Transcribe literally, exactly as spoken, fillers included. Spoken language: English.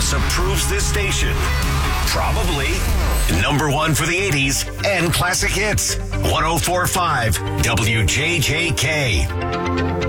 Dallas approves this station? Probably. Number one for the eighties and classic hits. one oh four point five W J J K.